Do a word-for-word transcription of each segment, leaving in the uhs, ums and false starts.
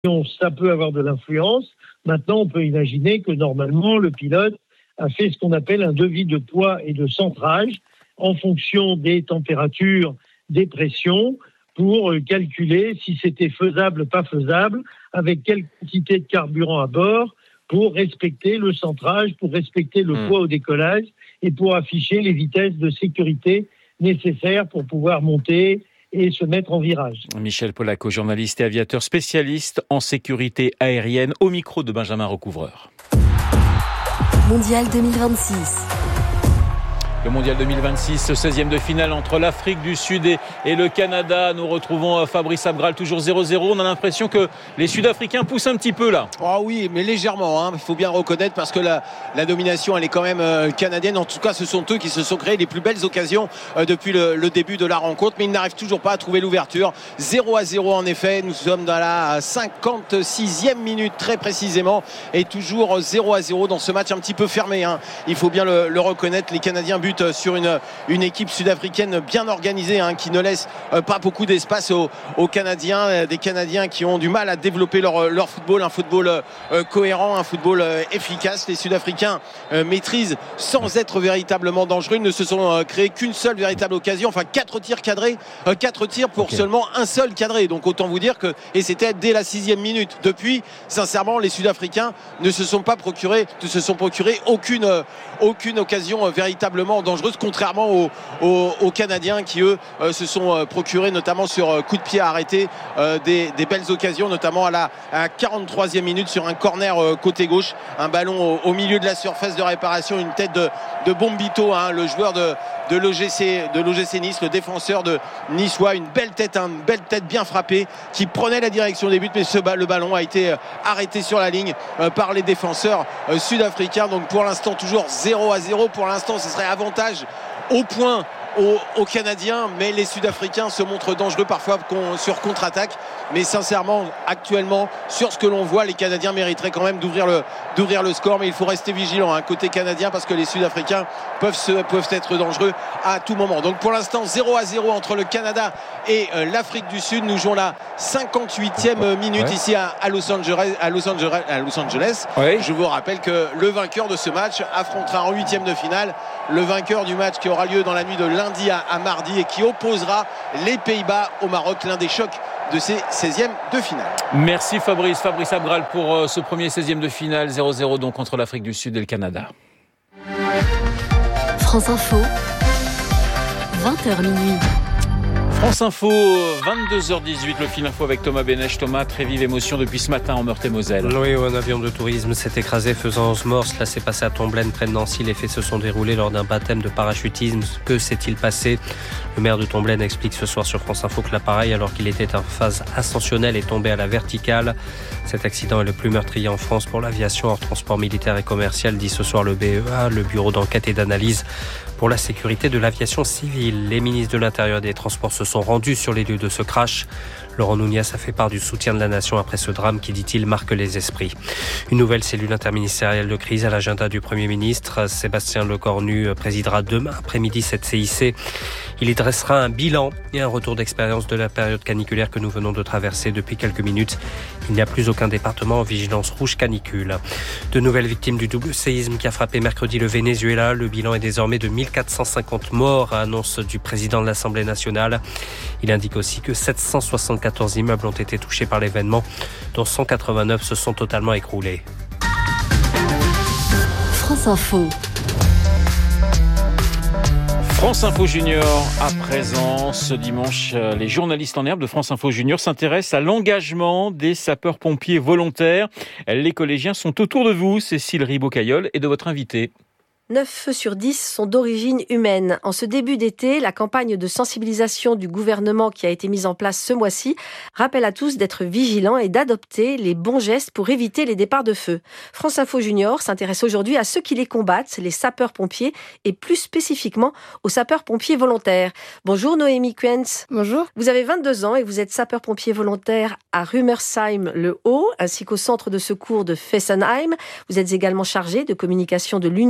Ça peut avoir de l'influence. Maintenant, on peut imaginer que normalement, le pilote a fait ce qu'on appelle un devis de poids et de centrage en fonction des températures, des pressions, pour calculer si c'était faisable, pas faisable, avec quelle quantité de carburant à bord, pour respecter le centrage, pour respecter le mmh. poids au décollage et pour afficher les vitesses de sécurité nécessaires pour pouvoir monter et se mettre en virage. Michel Polaco, journaliste et aviateur spécialiste en sécurité aérienne, au micro de Benjamin Recouvreur. Mondial deux mille vingt-six. Le Mondial deux mille vingt-six, seizième de finale entre l'Afrique du Sud et, et le Canada. Nous retrouvons Fabrice Abgral, toujours zéro zéro. On a l'impression que les Sud-Africains poussent un petit peu là. Oh oui, mais légèrement, hein. Il faut bien reconnaître parce que la, la domination, elle est quand même euh, canadienne. En tout cas, ce sont eux qui se sont créés les plus belles occasions euh, depuis le, le début de la rencontre. Mais ils n'arrivent toujours pas à trouver l'ouverture. zéro à zéro en effet. Nous sommes dans la cinquante-sixième minute très précisément. Et toujours zéro à zéro dans ce match un petit peu fermé, hein. Il faut bien le, le reconnaître. Les Canadiens butent sur une, une équipe sud-africaine bien organisée, hein, qui ne laisse euh, pas beaucoup d'espace aux, aux Canadiens, euh, des Canadiens qui ont du mal à développer leur, leur football, un football euh, cohérent, un football euh, efficace. Les Sud-Africains euh, maîtrisent sans être véritablement dangereux. Ils ne se sont euh, créés qu'une seule véritable occasion, enfin quatre tirs cadrés, euh, quatre tirs pour okay. seulement un seul cadré. Donc autant vous dire que, et c'était dès la sixième minute. Depuis, sincèrement, les Sud-Africains ne se sont pas procurés, ne se sont procurés aucune, euh, aucune occasion euh, véritablement dangereuse, contrairement aux, aux, aux Canadiens qui eux euh, se sont euh, procurés notamment sur euh, coup de pied arrêté euh, des, des belles occasions, notamment à la, à la quarante-troisième minute sur un corner euh, côté gauche, un ballon au, au milieu de la surface de réparation, une tête de, de Bombito, hein, le joueur de, de l'O G C, de l'O G C Nice, le défenseur de Niçois, une belle tête, hein, une belle tête bien frappée qui prenait la direction des buts, mais ce, le ballon a été euh, arrêté sur la ligne euh, par les défenseurs euh, sud-africains. Donc pour l'instant toujours zéro à zéro. Pour l'instant ce serait avantage au point aux, aux Canadiens, mais les Sud-Africains se montrent dangereux parfois sur contre-attaque. Mais sincèrement, actuellement, sur ce que l'on voit, les Canadiens mériteraient quand même d'ouvrir le, d'ouvrir le score, mais il faut rester vigilant, hein, côté canadien, parce que les Sud-Africains peuvent, se, peuvent être dangereux à tout moment. Donc pour l'instant, zéro à zéro entre le Canada et euh, l'Afrique du Sud. Nous jouons la cinquante-huitième minute ouais. ici à, à, Los Angeles, à, Los Angeles, à Los Angeles. Ouais. Je vous rappelle que le vainqueur de ce match affrontera en huitième de finale le vainqueur du match qui aura lieu dans la nuit de lundi à, à mardi et qui opposera les Pays-Bas au Maroc, l'un des chocs de ces seizièmes de finale. Merci Fabrice, Fabrice Abgral pour euh, ce premier seizième de finale, zéro zéro donc entre l'Afrique du Sud et le Canada. France Info, vingt heures minuit. France Info, vingt-deux heures dix-huit, le fil info avec Thomas Bénèche. Thomas, très vive émotion depuis ce matin en Meurthe-et-Moselle. Oui, un avion de tourisme s'est écrasé faisant onze morts. Cela s'est passé à Tomblaine, près de Nancy. Les faits se sont déroulés lors d'un baptême de parachutisme. Que s'est-il passé ? Le maire de Tomblaine explique ce soir sur France Info que l'appareil, alors qu'il était en phase ascensionnelle, est tombé à la verticale. Cet accident est le plus meurtrier en France pour l'aviation hors transport militaire et commercial, dit ce soir le B E A, le bureau d'enquête et d'analyse pour la sécurité de l'aviation civile. Les ministres de l'Intérieur et des Transports se sont rendus sur les lieux de ce crash. Laurent Nunez a fait part du soutien de la nation après ce drame qui, dit-il, marque les esprits. Une nouvelle cellule interministérielle de crise à l'agenda du Premier ministre. Sébastien Lecornu présidera demain après-midi cette C I C. Il y dressera un bilan et un retour d'expérience de la période caniculaire que nous venons de traverser depuis quelques minutes. Il n'y a plus aucun département en vigilance rouge canicule. De nouvelles victimes du double séisme qui a frappé mercredi le Venezuela. Le bilan est désormais de mille quatre cent cinquante morts, annonce du président de l'Assemblée nationale. Il indique aussi que sept cent soixante-quatorze immeubles ont été touchés par l'événement, dont cent quatre-vingt-neuf se sont totalement écroulés. France Info. France Info Junior, à présent, ce dimanche, les journalistes en herbe de France Info Junior s'intéressent à l'engagement des sapeurs-pompiers volontaires. Les collégiens sont autour de vous, Cécile Ribaud-Caillol, et de votre invité. neuf feux sur dix sont d'origine humaine. En ce début d'été, la campagne de sensibilisation du gouvernement qui a été mise en place ce mois-ci rappelle à tous d'être vigilants et d'adopter les bons gestes pour éviter les départs de feu. France Info Junior s'intéresse aujourd'hui à ceux qui les combattent, les sapeurs-pompiers, et plus spécifiquement aux sapeurs-pompiers volontaires. Bonjour Noémie Kuentz. Bonjour. Vous avez vingt-deux ans et vous êtes sapeur-pompier volontaire à Rumersheim-le-Haut, ainsi qu'au centre de secours de Fessenheim. Vous êtes également chargé de communication de l'Union des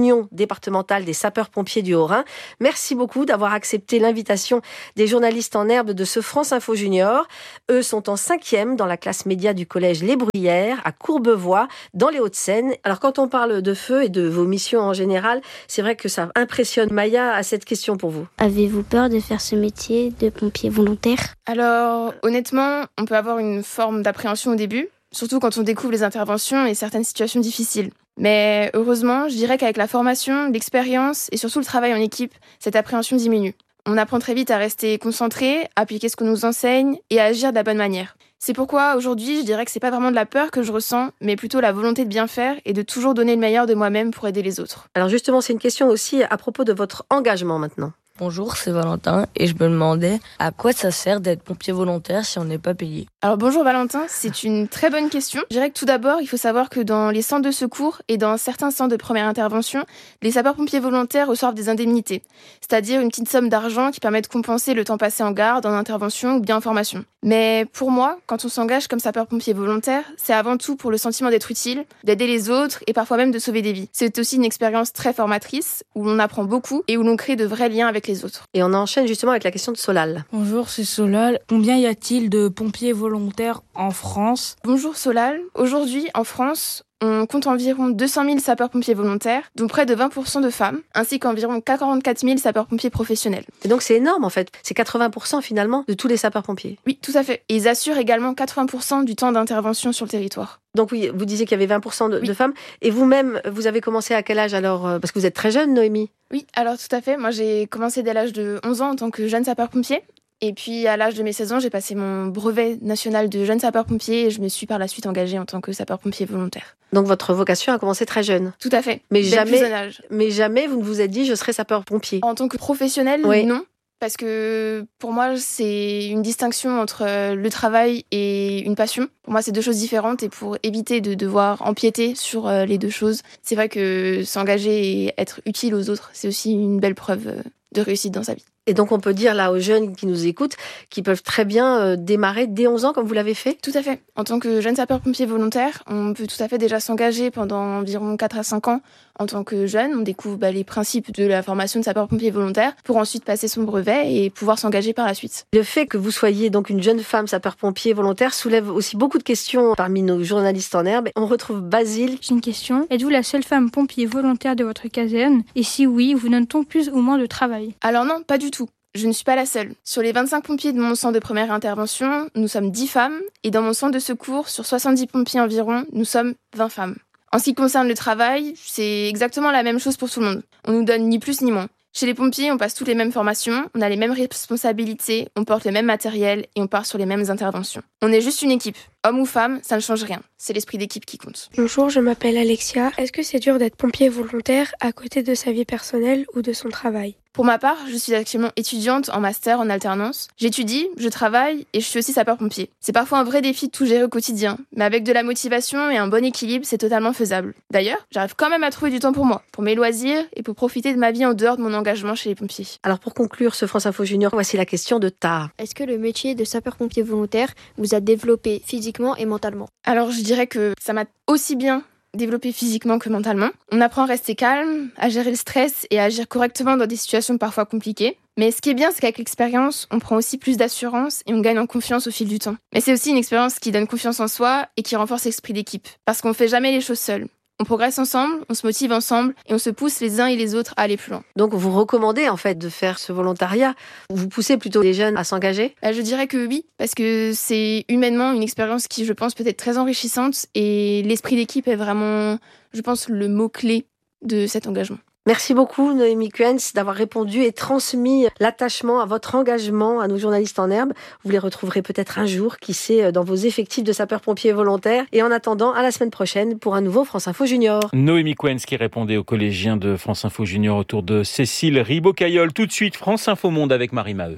départementale des sapeurs-pompiers du Haut-Rhin. Merci beaucoup d'avoir accepté l'invitation des journalistes en herbe de ce France Info Junior. Eux sont en cinquième dans la classe média du collège Les Bruyères à Courbevoie, dans les Hauts-de-Seine. Alors quand on parle de feu et de vos missions en général, c'est vrai que ça impressionne. Maya a cette question pour vous. Avez-vous peur de faire ce métier de pompier volontaire ? Alors honnêtement, on peut avoir une forme d'appréhension au début, surtout quand on découvre les interventions et certaines situations difficiles. Mais heureusement, je dirais qu'avec la formation, l'expérience et surtout le travail en équipe, cette appréhension diminue. On apprend très vite à rester concentré, à appliquer ce qu'on nous enseigne et à agir de la bonne manière. C'est pourquoi aujourd'hui, je dirais que c'est pas vraiment de la peur que je ressens, mais plutôt la volonté de bien faire et de toujours donner le meilleur de moi-même pour aider les autres. Alors justement, c'est une question aussi à propos de votre engagement maintenant. Bonjour, c'est Valentin et je me demandais à quoi ça sert d'être pompier volontaire si on n'est pas payé. Alors bonjour Valentin, c'est une très bonne question. Je dirais que tout d'abord, il faut savoir que dans les centres de secours et dans certains centres de première intervention, les sapeurs-pompiers volontaires reçoivent des indemnités, c'est-à-dire une petite somme d'argent qui permet de compenser le temps passé en garde, en intervention ou bien en formation. Mais pour moi, quand on s'engage comme sapeur-pompier volontaire, c'est avant tout pour le sentiment d'être utile, d'aider les autres et parfois même de sauver des vies. C'est aussi une expérience très formatrice où l'on apprend beaucoup et où l'on crée de vrais liens avec les autres. Et on enchaîne justement avec la question de Solal. Bonjour, c'est Solal. Combien y a-t-il de pompiers volontaires en France ? Bonjour Solal. Aujourd'hui, en France, on compte environ deux cent mille sapeurs-pompiers volontaires, dont près de vingt pour cent de femmes, ainsi qu'environ quarante-quatre mille sapeurs-pompiers professionnels. Et donc c'est énorme en fait, c'est quatre-vingts pour cent finalement de tous les sapeurs-pompiers. Oui, tout à fait. Et ils assurent également quatre-vingts pour cent du temps d'intervention sur le territoire. Donc oui, vous disiez qu'il y avait vingt pour cent de, oui. de femmes. Et vous-même, vous avez commencé à quel âge alors ? Parce que vous êtes très jeune, Noémie. Oui, alors tout à fait. Moi j'ai commencé dès l'âge de onze ans en tant que jeune sapeur-pompier. Et puis, à l'âge de mes seize ans, j'ai passé mon brevet national de jeune sapeur-pompier et je me suis par la suite engagée en tant que sapeur-pompier volontaire. Donc, votre vocation a commencé très jeune. Tout à fait. Mais dès jamais, le plus jeune âge. mais jamais vous ne vous êtes dit, je serai sapeur-pompier. En tant que professionnel, oui. non. Parce que pour moi, c'est une distinction entre le travail et une passion. Pour moi, c'est deux choses différentes et pour éviter de devoir empiéter sur les deux choses, c'est vrai que s'engager et être utile aux autres, c'est aussi une belle preuve de réussite dans sa vie. Et donc, on peut dire là aux jeunes qui nous écoutent qu'ils peuvent très bien euh, démarrer dès onze ans, comme vous l'avez fait ? Tout à fait. En tant que jeune sapeur-pompier volontaire, on peut tout à fait déjà s'engager pendant environ quatre à cinq ans. En tant que jeune, on découvre bah, les principes de la formation de sapeur-pompier volontaire pour ensuite passer son brevet et pouvoir s'engager par la suite. Le fait que vous soyez donc une jeune femme sapeur-pompier volontaire soulève aussi beaucoup de questions parmi nos journalistes en herbe. On retrouve Basile. J'ai une question. Êtes-vous la seule femme pompier volontaire de votre caserne ? Et si oui, vous donne-t-on plus ou moins de travail ? Alors non, pas du tout. Je ne suis pas la seule. Sur les vingt-cinq pompiers de mon centre de première intervention, nous sommes dix femmes et dans mon centre de secours, sur soixante-dix pompiers environ, nous sommes vingt femmes. En ce qui concerne le travail, c'est exactement la même chose pour tout le monde. On nous donne ni plus ni moins. Chez les pompiers, on passe toutes les mêmes formations, on a les mêmes responsabilités, on porte le même matériel et on part sur les mêmes interventions. On est juste une équipe. Homme ou femme, ça ne change rien. C'est l'esprit d'équipe qui compte. Bonjour, je m'appelle Alexia. Est-ce que c'est dur d'être pompier volontaire à côté de sa vie personnelle ou de son travail ? Pour ma part, je suis actuellement étudiante en master en alternance. J'étudie, je travaille et je suis aussi sapeur-pompier. C'est parfois un vrai défi de tout gérer au quotidien, mais avec de la motivation et un bon équilibre, c'est totalement faisable. D'ailleurs, j'arrive quand même à trouver du temps pour moi, pour mes loisirs et pour profiter de ma vie en dehors de mon engagement chez les pompiers. Alors pour conclure ce France Info Junior, voici la question de Tara. Est-ce que le métier de sapeur-pompier volontaire vous a développé physiquement et mentalement ? Alors je dirais que ça m'a aussi bien développé physiquement que mentalement. On apprend à rester calme, à gérer le stress et à agir correctement dans des situations parfois compliquées. Mais ce qui est bien, c'est qu'avec l'expérience, on prend aussi plus d'assurance et on gagne en confiance au fil du temps. Mais c'est aussi une expérience qui donne confiance en soi et qui renforce l'esprit d'équipe. Parce qu'on ne fait jamais les choses seuls. On progresse ensemble, on se motive ensemble et on se pousse les uns et les autres à aller plus loin. Donc vous recommandez en fait de faire ce volontariat ? Vous poussez plutôt les jeunes à s'engager ? Bah, je dirais que oui, parce que c'est humainement une expérience qui, je pense, peut être très enrichissante et l'esprit d'équipe est vraiment, je pense, le mot-clé de cet engagement. Merci beaucoup Noémie Kuens d'avoir répondu et transmis l'attachement à votre engagement à nos journalistes en herbe. Vous les retrouverez peut-être un jour, qui sait, dans vos effectifs de sapeurs-pompiers volontaires. Et en attendant, à la semaine prochaine pour un nouveau France Info Junior. Noémie Kuens qui répondait aux collégiens de France Info Junior autour de Cécile Ribaud-Caillol. Tout de suite, France Info Monde avec Marie Maheu.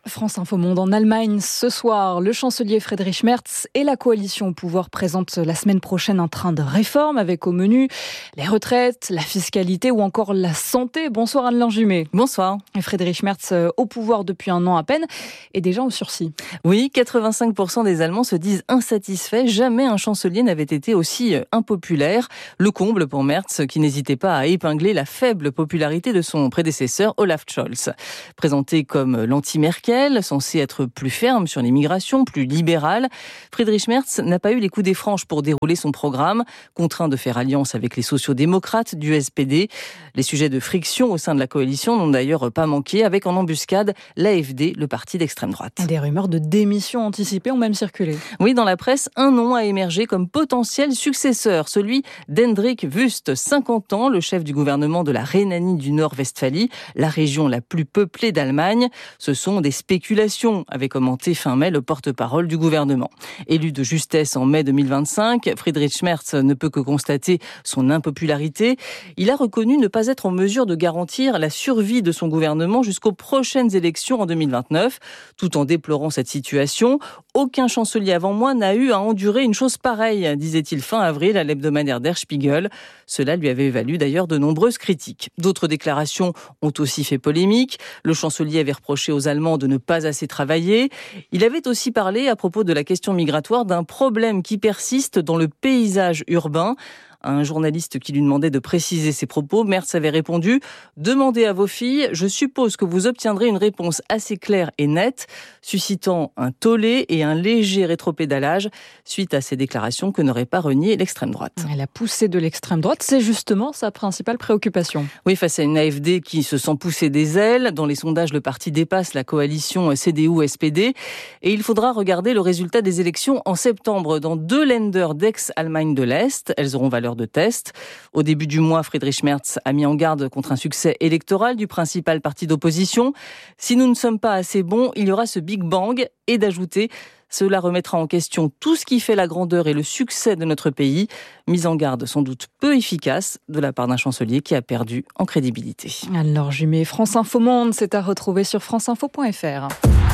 France Info Monde en Allemagne. Ce soir, le chancelier Friedrich Merz et la coalition au pouvoir présentent la semaine prochaine un train de réforme avec au menu les retraites, la fiscalité ou encore la santé. Bonsoir Anne-Laure Jumet. Bonsoir. Friedrich Merz au pouvoir depuis un an à peine et déjà au sursis. Oui, quatre-vingt-cinq pour cent des Allemands se disent insatisfaits. Jamais un chancelier n'avait été aussi impopulaire. Le comble pour Merz qui n'hésitait pas à épingler la faible popularité de son prédécesseur Olaf Scholz. Présenté comme l'anti-Merkel, censé être plus ferme sur l'immigration, plus libéral, Friedrich Merz n'a pas eu les coups des franches pour dérouler son programme, contraint de faire alliance avec les sociodémocrates du S P D. Les sujets de friction au sein de la coalition n'ont d'ailleurs pas manqué, avec en embuscade l'A F D, le parti d'extrême droite. Des rumeurs de démission anticipée ont même circulé. Oui, dans la presse, un nom a émergé comme potentiel successeur, celui d'Hendrik Wüst, cinquante ans, le chef du gouvernement de la Rhénanie du Nord-Westphalie, la région la plus peuplée d'Allemagne. Ce sont des spéculations, avait commenté fin mai le porte-parole du gouvernement. Élu de justesse en mai deux mille vingt-cinq, Friedrich Merz ne peut que constater son impopularité. Il a reconnu ne pas être en mesure de garantir la survie de son gouvernement jusqu'aux prochaines élections en deux mille vingt-neuf, tout en déplorant cette situation. Aucun chancelier avant moi n'a eu à endurer une chose pareille, disait-il fin avril à l'hebdomadaire Der Spiegel. Cela lui avait valu d'ailleurs de nombreuses critiques. D'autres déclarations ont aussi fait polémique. Le chancelier avait reproché aux Allemands de ne pas assez travailler. Il avait aussi parlé, à propos de la question migratoire, d'un problème qui persiste dans le paysage urbain. À un journaliste qui lui demandait de préciser ses propos, Merz avait répondu « Demandez à vos filles, je suppose que vous obtiendrez une réponse assez claire et nette », suscitant un tollé et un léger rétropédalage suite à ces déclarations que n'aurait pas renié l'extrême droite. Et la poussée de l'extrême droite, c'est justement sa principale préoccupation. Oui, face à une A F D qui se sent pousser des ailes, dans les sondages, le parti dépasse la coalition C D U S P D et il faudra regarder le résultat des élections en septembre dans deux Länder d'ex-Allemagne de l'Est. Elles auront valeur de test. Au début du mois, Friedrich Merz a mis en garde contre un succès électoral du principal parti d'opposition. Si nous ne sommes pas assez bons, il y aura ce Big Bang, et d'ajouter cela remettra en question tout ce qui fait la grandeur et le succès de notre pays. Mise en garde sans doute peu efficace de la part d'un chancelier qui a perdu en crédibilité. Anne-Laure Jumet, France Info Monde, c'est à retrouver sur franceinfo point f r.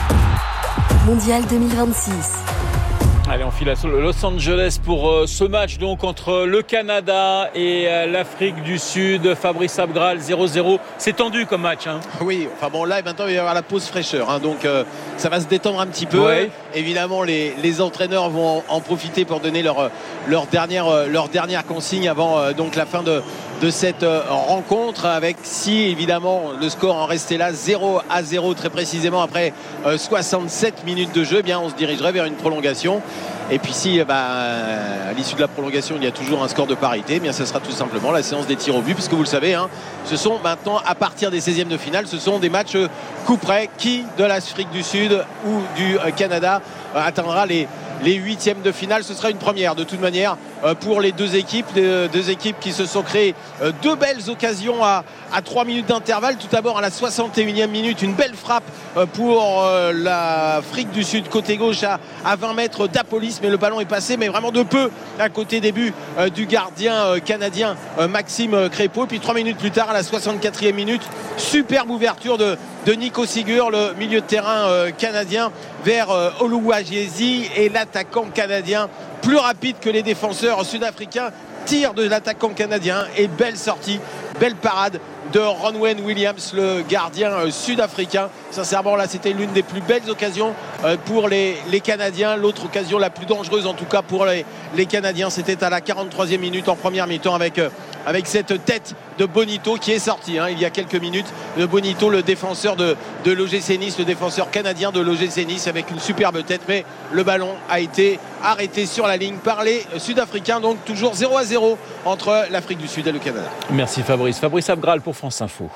Mondial deux mille vingt-six. Allez, on file à Los Angeles pour euh, ce match donc entre le Canada et euh, l'Afrique du Sud. Fabrice Abgral, zéro zéro. C'est tendu comme match. Hein. Oui, enfin bon, là maintenant il va y avoir la pause fraîcheur. Hein, donc euh, ça va se détendre un petit peu. Ouais. Évidemment, les, les entraîneurs vont en, en profiter pour donner leur, leur, dernière, leur dernière consigne avant euh, donc la fin de, de cette euh, rencontre. Avec si évidemment le score en restait là, zéro à zéro très précisément après euh, soixante-sept minutes de jeu, eh bien on se dirigerait vers une prolongation. Et puis si bah, à l'issue de la prolongation il y a toujours un score de parité, eh bien ce sera tout simplement la séance des tirs au but, puisque vous le savez, hein, ce sont maintenant à partir des seizièmes de finale, ce sont des matchs coup près. Qui de l'Afrique du Sud ou du Canada atteindra les les huitièmes de finale? Ce sera une première de toute manière pour les deux équipes, les deux équipes qui se sont créées deux belles occasions à, à trois minutes d'intervalle. Tout d'abord à la soixante et unième minute, une belle frappe pour l'Afrique du Sud côté gauche à, à vingt mètres d'Apolis, mais le ballon est passé mais vraiment de peu à côté début du gardien canadien Maxime Crépeau. Puis trois minutes plus tard à la soixante-quatrième minute, superbe ouverture de, de Nico Sigur, le milieu de terrain canadien, vers Oluwajezi, et l'attaquant canadien plus rapide que les défenseurs sud-africains tire de l'attaquant canadien et belle sortie, belle parade de Ronwen Williams, le gardien sud-africain. Sincèrement, là, c'était l'une des plus belles occasions pour les, les Canadiens. L'autre occasion la plus dangereuse, en tout cas pour les, les Canadiens, c'était à la quarante-troisième minute en première mi-temps avec, avec cette tête de Bonito qui est sortie hein, il y a quelques minutes. De Bonito, le défenseur de, de l'O G C Nice, le défenseur canadien de l'O G C Nice, avec une superbe tête. Mais le ballon a été arrêté sur la ligne par les Sud-Africains. Donc toujours zéro à zéro entre l'Afrique du Sud et le Canada. Merci Fabrice. Fabrice Abgral pour France Info.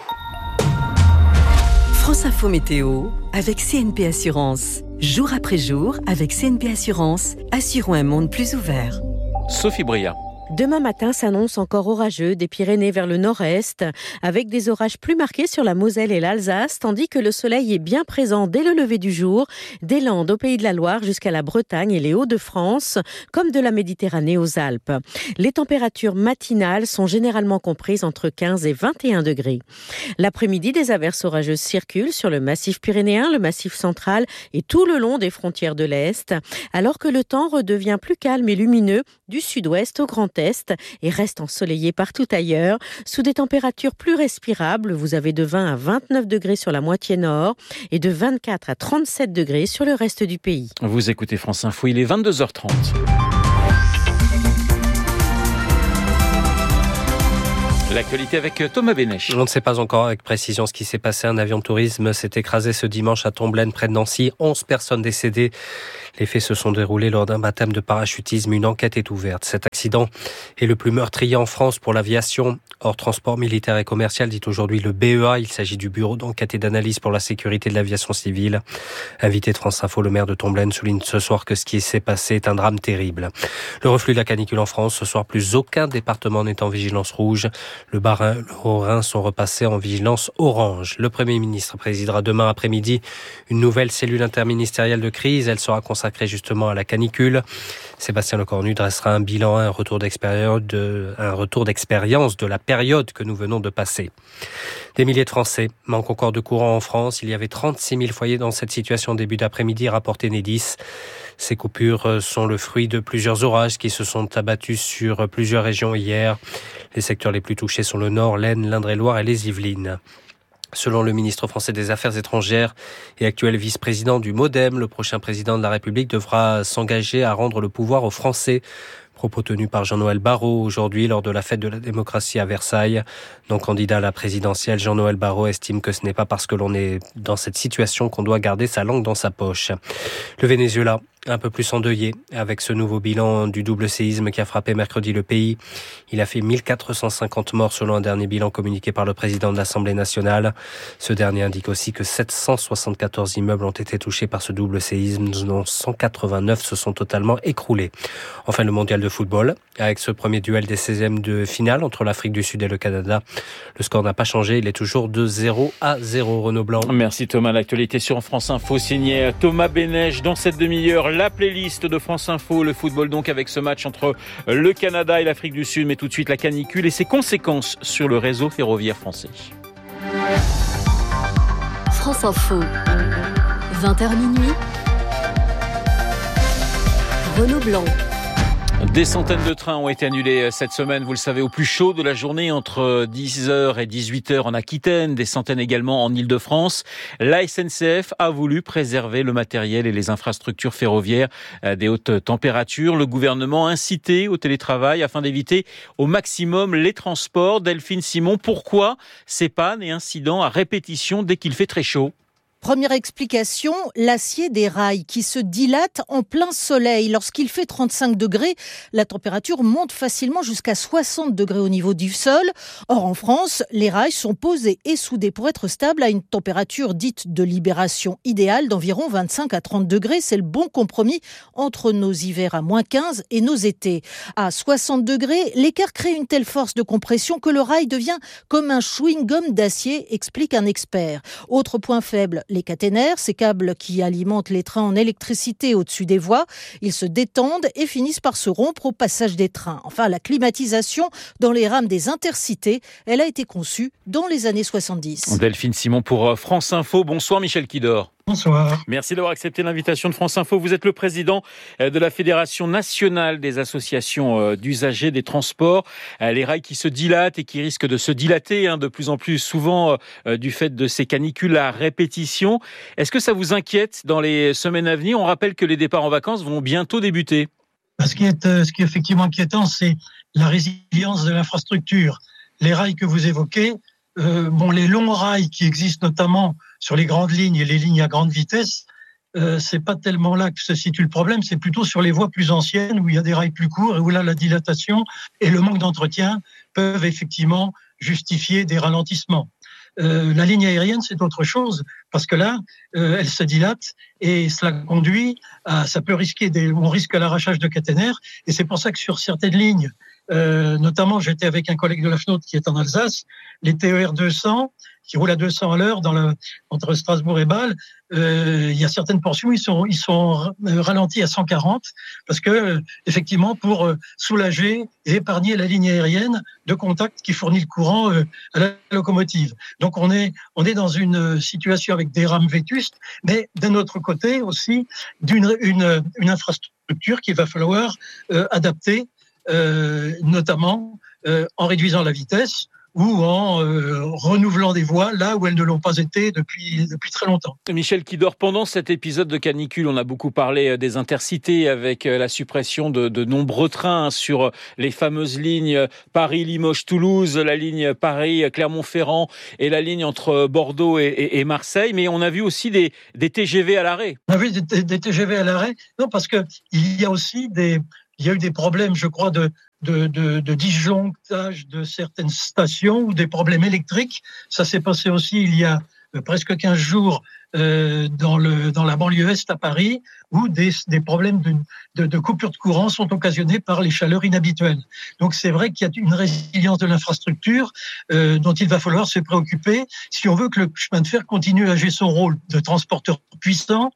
France Info Météo avec C N P Assurance. Jour après jour, avec C N P Assurance, assurons un monde plus ouvert. Sophie Bria. Demain matin s'annonce encore orageux des Pyrénées vers le nord-est, avec des orages plus marqués sur la Moselle et l'Alsace, tandis que le soleil est bien présent dès le lever du jour, des Landes au Pays de la Loire jusqu'à la Bretagne et les Hauts-de-France, comme de la Méditerranée aux Alpes. Les températures matinales sont généralement comprises entre quinze et vingt et un degrés. L'après-midi, des averses orageuses circulent sur le massif pyrénéen, le massif central et tout le long des frontières de l'Est, alors que le temps redevient plus calme et lumineux du sud-ouest au Grand Est et reste ensoleillé partout ailleurs, sous des températures plus respirables. Vous avez de vingt à vingt-neuf degrés sur la moitié nord et de vingt-quatre à trente-sept degrés sur le reste du pays. Vous écoutez France Info, il est vingt-deux heures trente. L'actualité avec Thomas Bénèche. On ne sait pas encore avec précision ce qui s'est passé. Un avion de tourisme s'est écrasé ce dimanche à Tomblaine, près de Nancy. onze personnes décédées. Les faits se sont déroulés lors d'un baptême de parachutisme. Une enquête est ouverte. Cet accident est le plus meurtrier en France pour l'aviation. Hors transport militaire et commercial, dit aujourd'hui le B E A. Il s'agit du Bureau d'enquête et d'analyse pour la sécurité de l'aviation civile. Invité de France Info, le maire de Tomblaine souligne ce soir que ce qui s'est passé est un drame terrible. Le reflux de la canicule en France. Ce soir, plus aucun département n'est en vigilance rouge. Le Bas-Rhin, le Haut-Rhin sont repassés en vigilance orange. Le Premier ministre présidera demain après-midi une nouvelle cellule interministérielle de crise. Elle sera consacrée justement à la canicule. Sébastien Lecornu dressera un bilan, un retour d'expérience de, un retour d'expérience de la période que nous venons de passer. Des milliers de Français manquent encore de courant en France. Il y avait trente-six mille foyers dans cette situation début d'après-midi, rapporté Enedis. Ces coupures sont le fruit de plusieurs orages qui se sont abattus sur plusieurs régions hier. Les secteurs les plus touchés sont le Nord, l'Aisne, l'Indre-et-Loire et les Yvelines. Selon le ministre français des Affaires étrangères et actuel vice-président du MoDem, le prochain président de la République devra s'engager à rendre le pouvoir aux Français. Propos tenus par Jean-Noël Barrot aujourd'hui lors de la fête de la démocratie à Versailles. Non candidat à la présidentielle, Jean-Noël Barrot estime que ce n'est pas parce que l'on est dans cette situation qu'on doit garder sa langue dans sa poche. Le Venezuela, un peu plus endeuillé avec ce nouveau bilan du double séisme qui a frappé mercredi le pays. Il a fait mille quatre cent cinquante morts selon un dernier bilan communiqué par le président de l'Assemblée nationale. Ce dernier indique aussi que sept cent soixante-quatorze immeubles ont été touchés par ce double séisme, dont cent quatre-vingt-neuf se sont totalement écroulés. Enfin, le mondial de football, avec ce premier duel des seizièmes de finale entre l'Afrique du Sud et le Canada. Le score n'a pas changé, il est toujours de zéro à zéro. Renaud Blanc. Merci Thomas. L'actualité sur France Info, signé Thomas Bénèche. Dans cette demi-heure, la playlist de France Info, le football donc avec ce match entre le Canada et l'Afrique du Sud, mais tout de suite la canicule et ses conséquences sur le réseau ferroviaire français. France Info, vingt heures minuit, Renaud Blanc. Des centaines de trains ont été annulés cette semaine, vous le savez, au plus chaud de la journée entre dix heures et dix-huit heures en Aquitaine, des centaines également en Île-de-France. La S N C F a voulu préserver le matériel et les infrastructures ferroviaires des hautes températures. Le gouvernement a incité au télétravail afin d'éviter au maximum les transports. Delphine Simon, pourquoi ces pannes et incidents à répétition dès qu'il fait très chaud ? Première explication, l'acier des rails qui se dilate en plein soleil. Lorsqu'il fait trente-cinq degrés, la température monte facilement jusqu'à soixante degrés au niveau du sol. Or, en France, les rails sont posés et soudés pour être stables à une température dite de libération idéale d'environ vingt-cinq à trente degrés. C'est le bon compromis entre nos hivers à moins quinze et nos étés. À soixante degrés, l'écart crée une telle force de compression que le rail devient comme un chewing-gum d'acier, explique un expert. Autre point faible, les caténaires, ces câbles qui alimentent les trains en électricité au-dessus des voies, ils se détendent et finissent par se rompre au passage des trains. Enfin, la climatisation dans les rames des intercités, elle a été conçue dans les années soixante-dix. Delphine Simon pour France Info. Bonsoir Michel Kidor. Bonsoir. Merci d'avoir accepté l'invitation de France Info. Vous êtes le président de la Fédération nationale des associations d'usagers des transports. Les rails qui se dilatent et qui risquent de se dilater hein, de plus en plus souvent euh, du fait de ces canicules à répétition. Est-ce que ça vous inquiète dans les semaines à venir ? On rappelle que les départs en vacances vont bientôt débuter. Ce qui est, ce qui est effectivement inquiétant, c'est la résilience de l'infrastructure. Les rails que vous évoquez, euh, bon, les longs rails qui existent notamment sur les grandes lignes et les lignes à grande vitesse, euh, c'est pas tellement là que se situe le problème, c'est plutôt sur les voies plus anciennes où il y a des rails plus courts et où là la dilatation et le manque d'entretien peuvent effectivement justifier des ralentissements. Euh, la ligne aérienne, c'est autre chose parce que là, euh, elle se dilate et cela conduit à, ça peut risquer des, on risque l'arrachage de caténaires et c'est pour ça que sur certaines lignes Euh, notamment, j'étais avec un collègue de la F N O T qui est en Alsace, les T E R deux cents, qui roulent à deux cents à l'heure dans le, entre Strasbourg et Bâle, euh, il y a certaines portions, ils sont, ils sont ralentis à cent quarante, parce que, euh, effectivement, pour euh, soulager et épargner la ligne aérienne de contact qui fournit le courant euh, à la locomotive. Donc, on est, on est dans une situation avec des rames vétustes, mais d'un autre côté aussi, d'une une, une infrastructure qu'il va falloir euh, adapter, euh, notamment euh, en réduisant la vitesse, ou en euh, renouvelant des voies là où elles ne l'ont pas été depuis, depuis très longtemps. Michel Quidor, pendant cet épisode de canicule, on a beaucoup parlé des intercités avec la suppression de, de nombreux trains sur les fameuses lignes Paris-Limoges-Toulouse, la ligne Paris-Clermont-Ferrand et la ligne entre Bordeaux et, et, et Marseille. Mais on a vu aussi des, des T G V à l'arrêt. On a vu des, des T G V à l'arrêt. Non, parce qu'il y a aussi des... Il y a eu des problèmes, je crois, de, de, de, de disjonctage de certaines stations ou des problèmes électriques. Ça s'est passé aussi il y a euh, presque quinze jours euh, dans, le, dans la banlieue est à Paris, où des, des problèmes de, de, de coupure de courant sont occasionnés par les chaleurs inhabituelles. Donc c'est vrai qu'il y a une résilience de l'infrastructure euh, dont il va falloir se préoccuper si on veut que le chemin de fer continue à jouer son rôle de transporteur puissant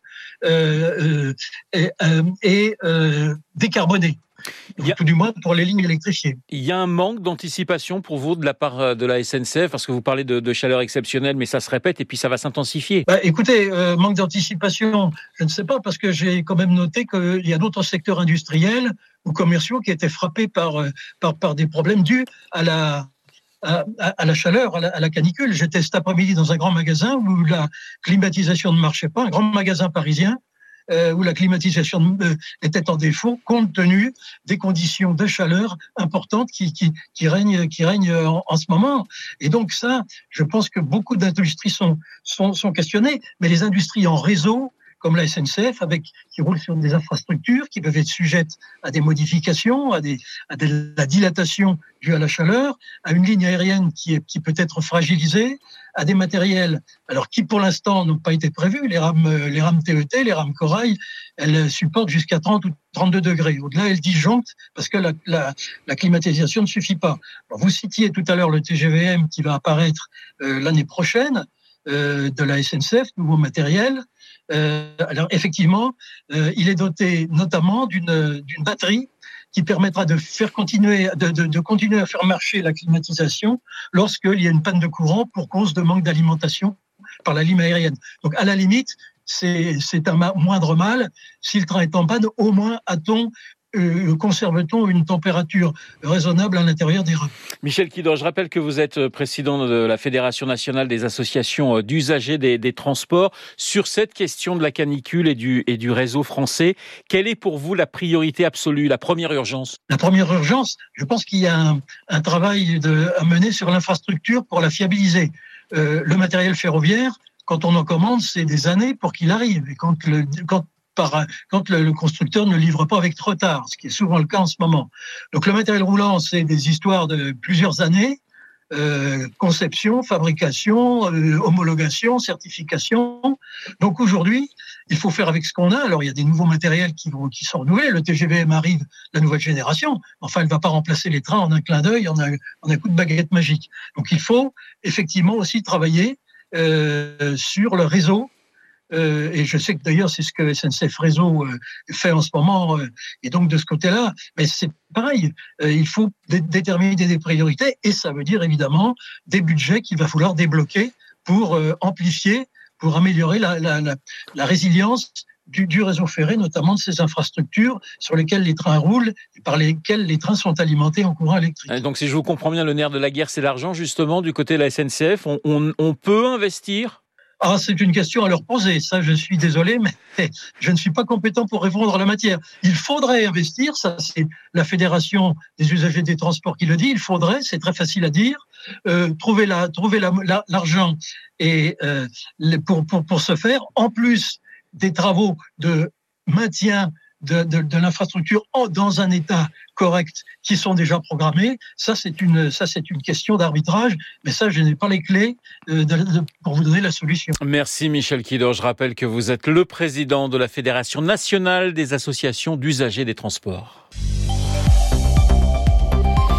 euh, euh, et, euh, et euh, décarboné. Donc, a, tout du moins pour les lignes électrifiées. Il y a un manque d'anticipation pour vous de la part de la S N C F, parce que vous parlez de, de chaleur exceptionnelle, mais ça se répète et puis ça va s'intensifier. Bah, écoutez, euh, manque d'anticipation, je ne sais pas, parce que j'ai quand même noté qu'il y a d'autres secteurs industriels ou commerciaux qui étaient frappés par, par, par des problèmes dus à la... À, à la chaleur, à la, à la canicule. J'étais cet après-midi dans un grand magasin où la climatisation ne marchait pas, un grand magasin parisien, euh, où la climatisation euh, était en défaut, compte tenu des conditions de chaleur importantes qui, qui, qui règnent, qui règnent en, en ce moment. Et donc ça, je pense que beaucoup d'industries sont, sont, sont questionnées, mais les industries en réseau, comme la S N C F, avec, qui roulent sur des infrastructures qui peuvent être sujettes à des modifications, à, des, à de la dilatation due à la chaleur, à une ligne aérienne qui, est, qui peut être fragilisée, à des matériels, alors qui pour l'instant n'ont pas été prévus, les rames, les rames T E T, les rames Corail, elles supportent jusqu'à trente ou trente-deux degrés. Au-delà, elles disjonctent parce que la, la, la climatisation ne suffit pas. Alors, vous citiez tout à l'heure le T G V M qui va apparaître euh, l'année prochaine euh, de la S N C F, nouveau matériel. Euh, alors effectivement, euh, il est doté notamment d'une, d'une batterie qui permettra de faire continuer, de, de, de continuer à faire marcher la climatisation lorsqu'il y a une panne de courant pour cause de manque d'alimentation par la ligne aérienne. Donc à la limite, c'est, c'est un moindre mal. Si le train est en panne, au moins a-t-on Euh, conserve-t-on une température raisonnable à l'intérieur des rames. Michel Quidor, je rappelle que vous êtes président de la Fédération nationale des associations d'usagers des, des transports. Sur cette question de la canicule et du, et du réseau français, quelle est pour vous la priorité absolue, la première urgence ? La première urgence, je pense qu'il y a un, un travail de, à mener sur l'infrastructure pour la fiabiliser. Euh, le matériel ferroviaire, quand on en commande, c'est des années pour qu'il arrive. Et quand le, quand Par, quand le, le constructeur ne livre pas avec retard, ce qui est souvent le cas en ce moment. Donc le matériel roulant, c'est des histoires de plusieurs années, euh, conception, fabrication, euh, homologation, certification. Donc aujourd'hui, il faut faire avec ce qu'on a. Alors il y a des nouveaux matériels qui, vont, qui sont renouvelés. Le T G V M arrive, la nouvelle génération. Enfin, elle ne va pas remplacer les trains en un clin d'œil, en un, en un coup de baguette magique. Donc il faut effectivement aussi travailler euh, sur le réseau. Euh, et je sais que d'ailleurs c'est ce que S N C F Réseau euh, fait en ce moment, euh, et donc de ce côté-là, mais c'est pareil, euh, il faut dé- déterminer des priorités, et ça veut dire évidemment des budgets qu'il va falloir débloquer pour euh, amplifier, pour améliorer la, la, la, la résilience du, du réseau ferré, notamment de ces infrastructures sur lesquelles les trains roulent et par lesquelles les trains sont alimentés en courant électrique. Donc si je vous comprends bien, le nerf de la guerre, c'est l'argent, justement, du côté de la S N C F. On, on, on peut investir ? Ah, c'est une question à leur poser. Ça, je suis désolé, mais je ne suis pas compétent pour répondre à la matière. Il faudrait investir. Ça, c'est la Fédération des usagers des transports qui le dit. Il faudrait, c'est très facile à dire, euh, trouver la, trouver la, la, l'argent et euh, pour, pour pour ce faire. En plus des travaux de maintien de, de, de l'infrastructure dans un état correct qui sont déjà programmés. Ça, c'est une, ça, c'est une question d'arbitrage, mais ça, je n'ai pas les clés de, de, de, pour vous donner la solution. Merci Michel Quidor. Je rappelle que vous êtes le président de la Fédération nationale des associations d'usagers des transports.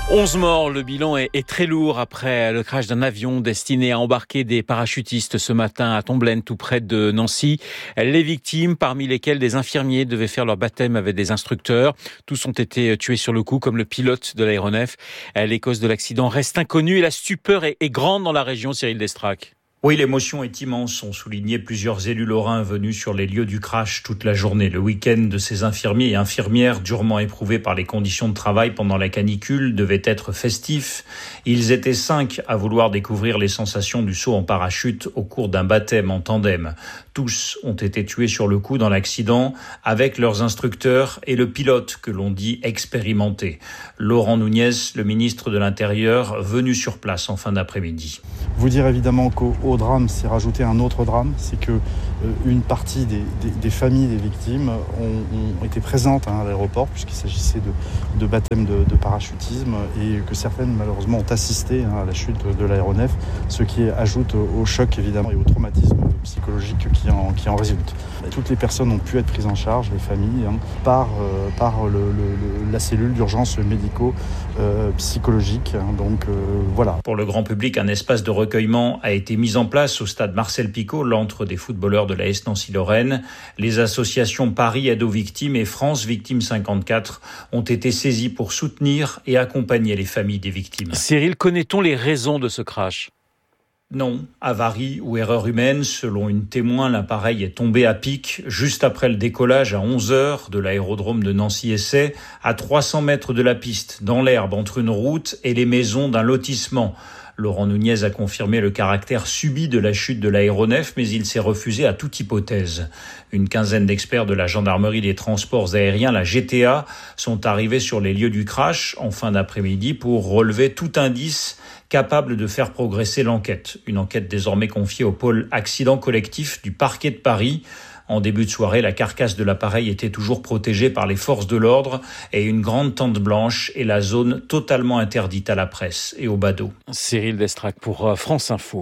onze morts, le bilan est, est très lourd après le crash d'un avion destiné à embarquer des parachutistes ce matin à Tomblaine, tout près de Nancy. Les victimes, parmi lesquelles des infirmiers, devaient faire leur baptême avec des instructeurs. Tous ont été tués sur le coup, comme le pilote de l'aéronef. Les causes de l'accident restent inconnues et la stupeur est, est grande dans la région, Cyril Destrac. Oui, l'émotion est immense, ont souligné plusieurs élus lorrains venus sur les lieux du crash toute la journée. Le week-end de ces infirmiers et infirmières, durement éprouvés par les conditions de travail pendant la canicule, devait être festif. Ils étaient cinq à vouloir découvrir les sensations du saut en parachute au cours d'un baptême en tandem. Tous ont été tués sur le coup dans l'accident, avec leurs instructeurs et le pilote que l'on dit expérimenté. Laurent Nunez, le ministre de l'Intérieur, venu sur place en fin d'après-midi. Vous dire évidemment qu'au au drame s'est rajouté un autre drame, c'est que euh, une partie des, des, des familles des victimes ont, ont été présentes hein, à l'aéroport puisqu'il s'agissait de, de baptême de, de parachutisme et que certaines malheureusement ont assisté hein, à la chute de, de l'aéronef, ce qui ajoute au, au choc évidemment et au traumatisme psychologique qui en, qui en résulte. Et toutes les personnes ont pu être prises en charge, les familles, hein, par, euh, par le, le, le, la cellule d'urgence médico euh, psychologique. Hein, donc euh, voilà. Pour le grand public, un espace de recueillement a été mis en place au stade Marcel Picot, l'antre des footballeurs de l'A S Nancy-Lorraine. Les associations Paris Aide aux Victimes et France Victimes cinquante-quatre ont été saisies pour soutenir et accompagner les familles des victimes. Cyril, connaît-on les raisons de ce crash ? Non, avarie ou erreur humaine, selon une témoin, l'appareil est tombé à pic juste après le décollage à onze heures de l'aérodrome de Nancy-Essay, à trois cents mètres de la piste, dans l'herbe entre une route et les maisons d'un lotissement. Laurent Nunez a confirmé le caractère subi de la chute de l'aéronef, mais il s'est refusé à toute hypothèse. Une quinzaine d'experts de la gendarmerie des transports aériens, la G T A, sont arrivés sur les lieux du crash en fin d'après-midi pour relever tout indice capable de faire progresser l'enquête. Une enquête désormais confiée au pôle accident collectif du parquet de Paris. En début de soirée, la carcasse de l'appareil était toujours protégée par les forces de l'ordre et une grande tente blanche et la zone totalement interdite à la presse et aux badauds. Cyril Destrac pour France Info.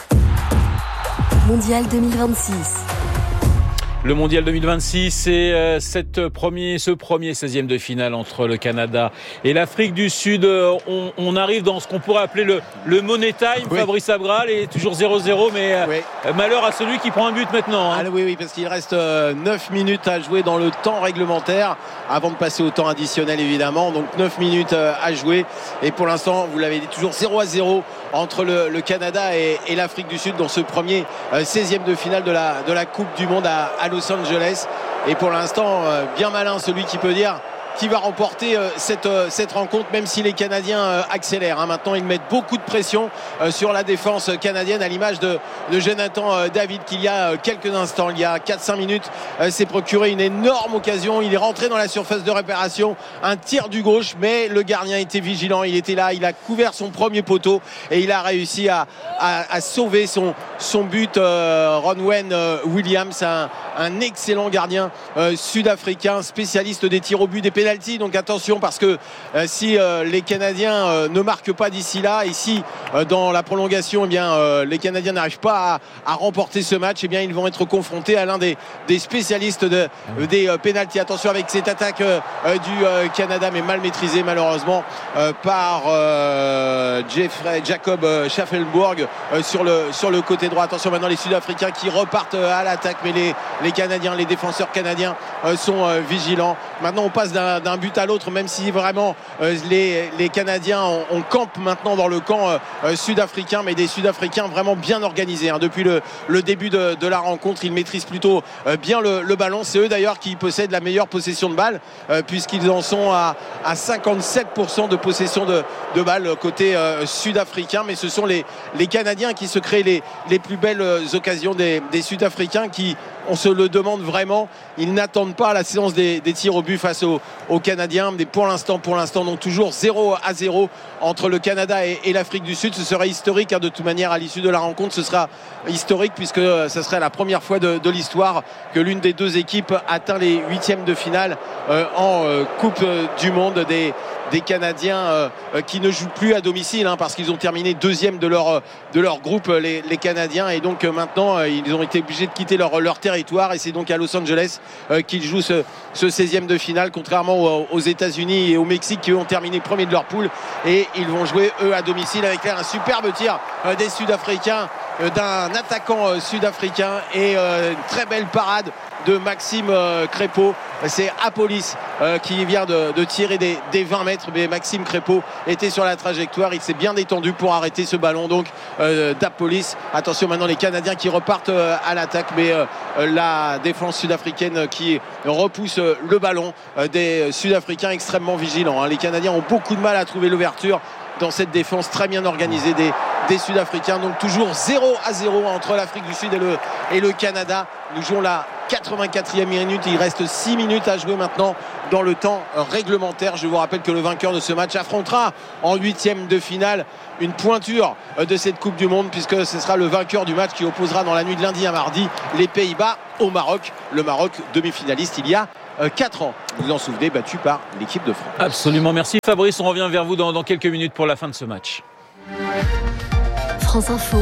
Mondial deux mille vingt-six. Le Mondial deux mille vingt-six, c'est euh, cette premier, ce premier seizième de finale entre le Canada et l'Afrique du Sud. Euh, on, on arrive dans ce qu'on pourrait appeler le, le money time. Oui. Fabrice Abgral est toujours zéro zéro, mais euh, oui. malheur à celui qui prend un but maintenant. Hein. Ah, oui, oui, parce qu'il reste euh, neuf minutes à jouer dans le temps réglementaire avant de passer au temps additionnel, évidemment. Donc neuf minutes euh, à jouer. Et pour l'instant, vous l'avez dit, toujours zéro à zéro entre le, le Canada et, et l'Afrique du Sud dans ce premier euh, seizième de finale de la, de la Coupe du Monde à, à Los Angeles. Et pour l'instant, euh, bien malin celui qui peut dire qui va remporter euh, cette, euh, cette rencontre, même si les Canadiens euh, accélèrent. Hein. Maintenant, ils mettent beaucoup de pression euh, sur la défense canadienne, à l'image de, de Jonathan euh, David, qu'il y a euh, quelques instants, il y a quatre cinq minutes, euh, s'est procuré une énorme occasion. Il est rentré dans la surface de réparation, un tir du gauche, mais le gardien était vigilant. Il était là, il a couvert son premier poteau et il a réussi à, à, à sauver son, son but. Euh, Ronwen euh, Williams, un, un excellent gardien euh, sud-africain, spécialiste des tirs au but, des pénaltys. Donc attention, parce que euh, si euh, les Canadiens euh, ne marquent pas d'ici là, et si euh, dans la prolongation, eh bien, euh, les Canadiens n'arrivent pas à, à remporter ce match, eh bien, ils vont être confrontés à l'un des, des spécialistes de, euh, des euh, pénaltys. Attention avec cette attaque euh, du euh, Canada, mais mal maîtrisée malheureusement euh, par euh, Jeffrey, Jacob euh, Schaffelburg euh, sur, le, sur le côté droit. Attention maintenant les Sud-Africains qui repartent euh, à l'attaque, mais les, les Canadiens, les défenseurs canadiens euh, sont euh, vigilants. Maintenant on passe d'un, d'un but à l'autre, même si vraiment euh, les, les Canadiens on, on campe maintenant dans le camp euh, sud-africain, mais des Sud-Africains vraiment bien organisés hein. Depuis le, le début de, de la rencontre, ils maîtrisent plutôt euh, bien le, le ballon. C'est eux d'ailleurs qui possèdent la meilleure possession de balle euh, puisqu'ils en sont à, à cinquante-sept pour cent de possession de, de balle côté euh, sud-africain, mais ce sont les, les Canadiens qui se créent les, les plus belles occasions des, des Sud-Africains qui, on se le demande vraiment, ils n'attendent pas la séance des, des tirs au but face aux, aux Canadiens, mais pour l'instant, pour l'instant, donc toujours zéro à zéro entre le Canada et, et l'Afrique du Sud. Ce serait historique hein, de toute manière à l'issue de la rencontre, ce sera historique puisque euh, ce serait la première fois de, de l'histoire que l'une des deux équipes atteint les huitièmes de finale euh, en euh, Coupe du Monde des des Canadiens euh, qui ne jouent plus à domicile hein, parce qu'ils ont terminé deuxième de leur, de leur groupe, les, les Canadiens, et donc euh, maintenant euh, ils ont été obligés de quitter leur, leur territoire, et c'est donc à Los Angeles euh, qu'ils jouent ce, ce seizième de finale, contrairement aux, aux États-Unis et au Mexique qui eux ont terminé premier de leur poule, et ils vont jouer eux à domicile avec là un superbe tir euh, des Sud-Africains, euh, d'un attaquant euh, sud-africain, et euh, une très belle parade de Maxime euh, Crépeau. C'est Apolis euh, qui vient de, de tirer des, des vingt mètres, mais Maxime Crépeau était sur la trajectoire, il s'est bien détendu pour arrêter ce ballon donc euh, d'Apolis. Attention maintenant les Canadiens qui repartent euh, à l'attaque, mais euh, la défense sud-africaine qui repousse euh, le ballon, euh, des Sud-Africains extrêmement vigilants hein. Les Canadiens ont beaucoup de mal à trouver l'ouverture dans cette défense très bien organisée des, des Sud-Africains. Donc toujours zéro à zéro entre l'Afrique du Sud et le, et le Canada. Nous jouons la quatre-vingt-quatrième minute. Il reste six minutes à jouer maintenant dans le temps réglementaire. Je vous rappelle que le vainqueur de ce match affrontera en huitième de finale une pointure de cette Coupe du Monde, puisque ce sera le vainqueur du match qui opposera dans la nuit de lundi à mardi les Pays-Bas au Maroc. Le Maroc, demi-finaliste il y a quatre ans. Vous vous en souvenez, battu par l'équipe de France. Absolument, merci Fabrice. On revient vers vous dans, dans quelques minutes pour la fin de ce match. France Info,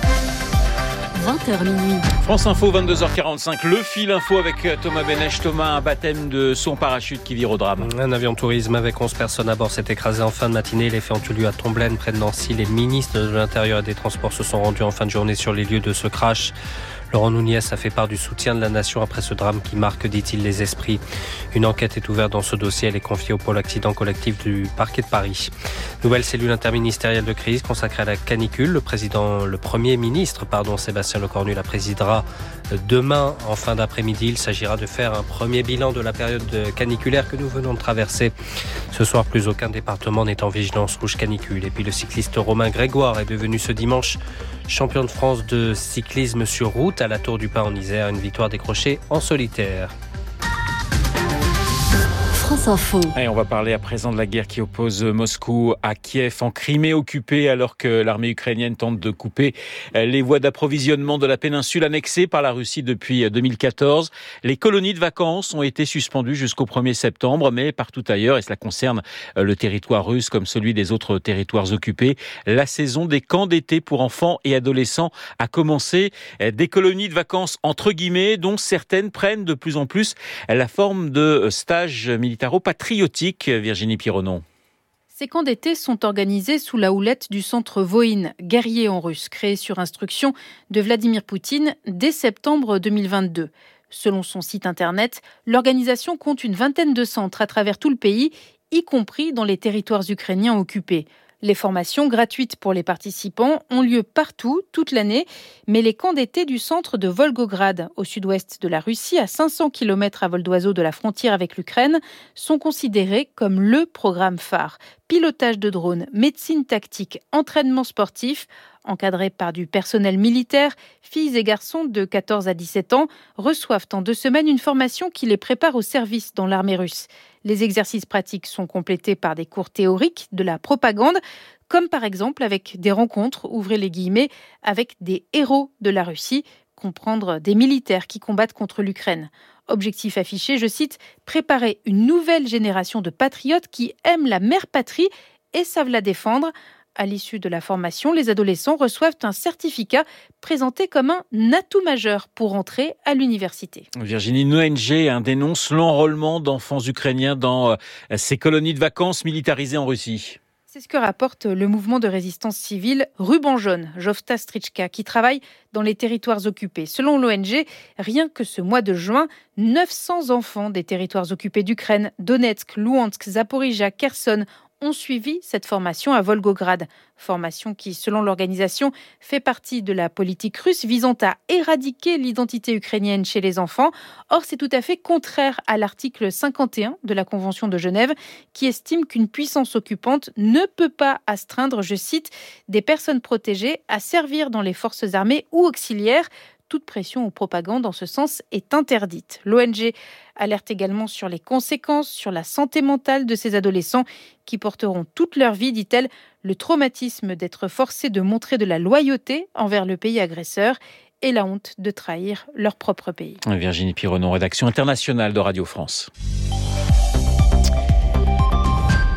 vingt heures minuit. France Info, vingt-deux heures quarante-cinq. Le fil info avec Thomas Benech. Thomas, un baptême de son parachute qui vire au drame. Un avion tourisme avec onze personnes à bord s'est écrasé en fin de matinée. Les faits ont eu lieu à Tomblaine, près de Nancy. Les ministres de l'Intérieur et des Transports se sont rendus en fin de journée sur les lieux de ce crash. Laurent Nunez a fait part du soutien de la nation après ce drame qui marque, dit-il, les esprits. Une enquête est ouverte dans ce dossier. Elle est confiée au pôle accident collectif du parquet de Paris. Nouvelle cellule interministérielle de crise consacrée à la canicule. Le président, le premier ministre, pardon, Sébastien Lecornu la présidera demain en fin d'après-midi. Il s'agira de faire un premier bilan de la période caniculaire que nous venons de traverser. Ce soir, plus aucun département n'est en vigilance rouge canicule. Et puis le cycliste Romain Grégoire est devenu ce dimanche champion de France de cyclisme sur route à la Tour du Pin en Isère. Une victoire décrochée en solitaire. France Info. Et on va parler à présent de la guerre qui oppose Moscou à Kiev, en Crimée occupée, alors que l'armée ukrainienne tente de couper les voies d'approvisionnement de la péninsule annexée par la Russie depuis deux mille quatorze. Les colonies de vacances ont été suspendues jusqu'au premier septembre, mais partout ailleurs, et cela concerne le territoire russe comme celui des autres territoires occupés, la saison des camps d'été pour enfants et adolescents a commencé. Des colonies de vacances entre guillemets, dont certaines prennent de plus en plus la forme de stages militaires patriotique, Virginie Pironon. Ces camps d'été sont organisés sous la houlette du centre Voïne, guerrier en russe, créé sur instruction de Vladimir Poutine dès septembre deux mille vingt-deux. Selon son site internet, l'organisation compte une vingtaine de centres à travers tout le pays, y compris dans les territoires ukrainiens occupés. Les formations gratuites pour les participants ont lieu partout, toute l'année, mais les camps d'été du centre de Volgograd, au sud-ouest de la Russie, à cinq cents kilomètres à vol d'oiseau de la frontière avec l'Ukraine, sont considérés comme le programme phare. Pilotage de drones, médecine tactique, entraînement sportif, encadrés par du personnel militaire, filles et garçons de quatorze à dix-sept ans reçoivent en deux semaines une formation qui les prépare au service dans l'armée russe. Les exercices pratiques sont complétés par des cours théoriques de la propagande, comme par exemple avec des rencontres, ouvrez les guillemets, avec des héros de la Russie, comprendre des militaires qui combattent contre l'Ukraine. Objectif affiché, je cite, préparer une nouvelle génération de patriotes qui aiment la mère patrie et savent la défendre. À l'issue de la formation, les adolescents reçoivent un certificat présenté comme un atout majeur pour entrer à l'université. Virginie, une O N G hein, dénonce l'enrôlement d'enfants ukrainiens dans euh, ces colonies de vacances militarisées en Russie. C'est ce que rapporte le mouvement de résistance civile Ruban Jaune, Jovta Strichka, qui travaille dans les territoires occupés. Selon l'O N G, rien que ce mois de juin, neuf cents enfants des territoires occupés d'Ukraine, Donetsk, Louhansk, Zaporijia, Kherson, ont suivi cette formation à Volgograd. Formation qui, selon l'organisation, fait partie de la politique russe visant à éradiquer l'identité ukrainienne chez les enfants. Or, c'est tout à fait contraire à l'article cinquante et un de la Convention de Genève qui estime qu'une puissance occupante ne peut pas astreindre, je cite, des personnes protégées à servir dans les forces armées ou auxiliaires. Toute pression ou propagande en ce sens est interdite. L'O N G alerte également sur les conséquences sur la santé mentale de ces adolescents qui porteront toute leur vie, dit-elle, le traumatisme d'être forcés de montrer de la loyauté envers le pays agresseur et la honte de trahir leur propre pays. Virginie Pironon, rédaction internationale de Radio France.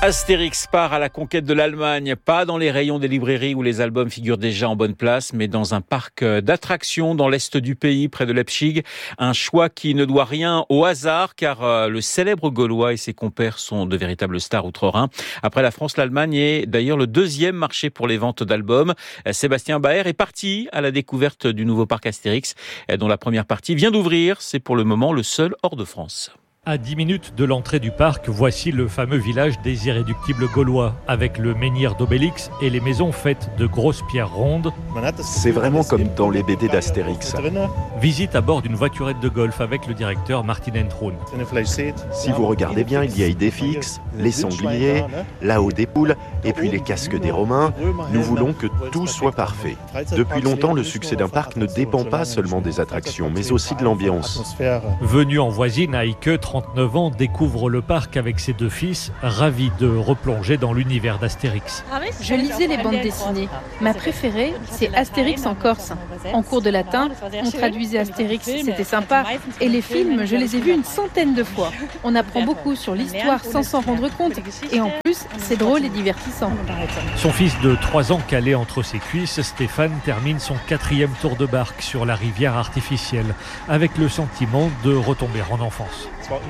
Astérix part à la conquête de l'Allemagne, pas dans les rayons des librairies où les albums figurent déjà en bonne place, mais dans un parc d'attractions dans l'est du pays, près de Leipzig. Un choix qui ne doit rien au hasard, car le célèbre Gaulois et ses compères sont de véritables stars outre-Rhin. Après la France, l'Allemagne est d'ailleurs le deuxième marché pour les ventes d'albums. Sébastien Baer est parti à la découverte du nouveau parc Astérix, dont la première partie vient d'ouvrir. C'est pour le moment le seul hors de France. À dix minutes de l'entrée du parc, voici le fameux village des irréductibles Gaulois, avec le menhir d'Obélix et les maisons faites de grosses pierres rondes. C'est vraiment comme dans les B D d'Astérix. Visite à bord d'une voiturette de golf avec le directeur Martin Entroun. Si vous regardez bien, il y a Idéfix, les sangliers, là-haut des poules, et puis les casques des Romains. Nous voulons que tout soit parfait. Depuis longtemps, le succès d'un parc ne dépend pas seulement des attractions, mais aussi de l'ambiance. Venu en voisine, Heike, trente-neuf ans, découvre le parc avec ses deux fils, ravis de replonger dans l'univers d'Astérix. Je lisais les bandes dessinées. Ma préférée, c'est Astérix en Corse. En cours de latin, on traduisait Astérix, c'était sympa. Et les films, je les ai vus une centaine de fois. On apprend beaucoup sur l'histoire sans s'en rendre compte. Et en plus, c'est drôle et divertissant. Son fils de trois ans calé entre ses cuisses, Stéphane termine son quatrième tour de barque sur la rivière artificielle, avec le sentiment de retomber en enfance.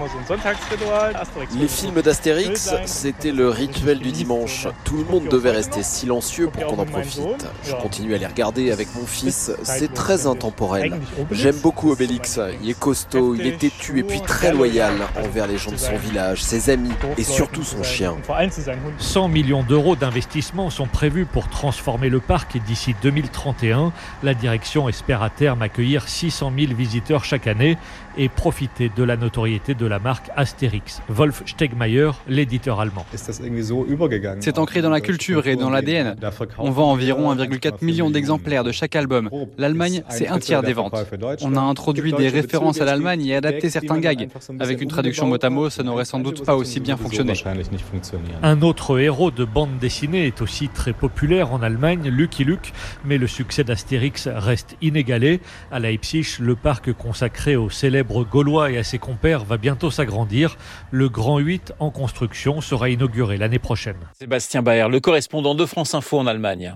Les films d'Astérix, c'était le rituel du dimanche. Tout le monde devait rester silencieux pour qu'on en profite. Je continue à les regarder avec mon fils, c'est très intemporel. J'aime beaucoup Obélix, il est costaud, il est têtu et puis très loyal envers les gens de son village, ses amis et surtout son chien. cent millions d'euros d'investissement sont prévus pour transformer le parc d'ici deux mille trente et un. La direction espère à terme accueillir six cent mille visiteurs chaque année et profiter de la notoriété de la marque Astérix. Wolf Stegmaier, l'éditeur allemand. C'est ancré dans la culture et dans l'A D N. On vend environ un virgule quatre million d'exemplaires de chaque album. L'Allemagne, c'est un tiers des ventes. On a introduit des références à l'Allemagne et adapté certains gags. Avec une traduction mot à mot, ça n'aurait sans doute pas aussi bien fonctionné. Un autre héros de bande dessinée est aussi très populaire en Allemagne, Lucky Luke, mais le succès d'Astérix reste inégalé. À Leipzig, le parc consacré au célèbre Gaulois et à ses compères va bientôt s'agrandir. Le Grand huit en construction sera inauguré l'année prochaine. Sébastien Baer, le correspondant de France Info en Allemagne.